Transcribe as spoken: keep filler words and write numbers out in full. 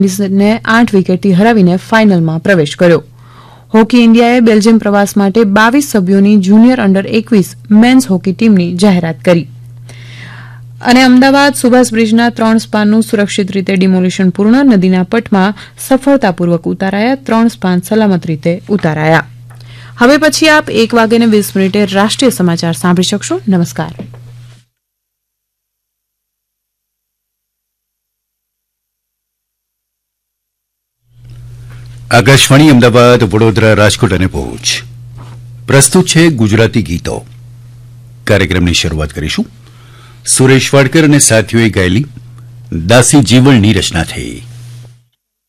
ને આઠ વિકેટથી હરાવીને ફાઇનલમાં પ્રવેશ કર્યો. હોકી ઇન્ડિયાએ બેલ્જિયમ પ્રવાસ માટે બાવીસ સભ્યોની જુનિયર અંડર એકવીસ મેન્સ હોકી ટીમની જાહેરાત કરી. અને અમદાવાદ સુભાષ બ્રિજના ત્રણ સ્પાનનું સુરક્ષિત રીતે ડિમોલિશન પૂર્ણ. નદીના પટમાં સફળતાપૂર્વક ઉતારાયા. ત્રણ સ્પાન સલામત રીતે ઉતારાયા. હવે પછી આપ એક વાગ્યાને વીસ મિનિટે રાષ્ટ્રીય સમાચાર સાંભળી શકશો. નમસ્કાર. આકાશવાણી અમદાવાદ, વડોદરા, રાજકોટ અને ભુજ પ્રસ્તુત છે ગુજરાતી ગીતો. કાર્યક્રમની શરૂઆત કરીશું સુરેશ વાડકર અને સાથીઓએ ગાયેલી દાસી જીવણની રચનાથી.